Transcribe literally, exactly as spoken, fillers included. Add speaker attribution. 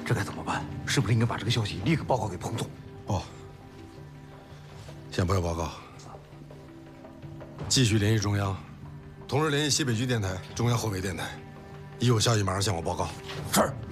Speaker 1: 这该怎么办？是不是应该把这个消息立刻报告给彭总？
Speaker 2: 不，先不要报告，继续联系中央，同时联系西北区电台、中央河北电台，一有消息马上向我报告。
Speaker 1: 是。